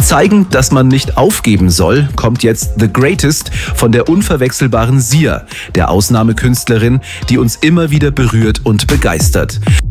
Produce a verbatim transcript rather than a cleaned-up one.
Zeigend, dass man nicht aufgeben soll, kommt jetzt The Greatest von der unverwechselbaren Sia, der Ausnahmekünstlerin, die uns immer wieder berührt und begeistert.